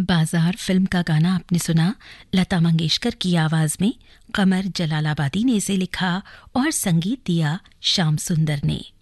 बाजार फिल्म का गाना आपने सुना लता मंगेशकर की आवाज में। कमर जलालाबादी ने इसे लिखा और संगीत दिया श्याम सुंदर ने।